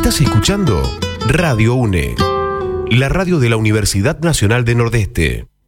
Estás escuchando Radio UNE, la radio de la Universidad Nacional de Nordeste.